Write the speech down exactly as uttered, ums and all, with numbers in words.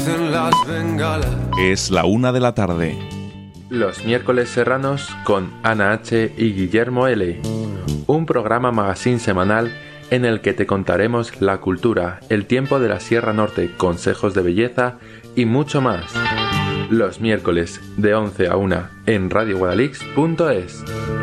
lucen las bengalas. Es la una de la tarde. Los miércoles serranos con Ana H. y Guillermo L. Un programa magazine semanal en el que te contaremos la cultura, el tiempo de la Sierra Norte, consejos de belleza y mucho más. Los miércoles de once a una en radio guadalix punto es.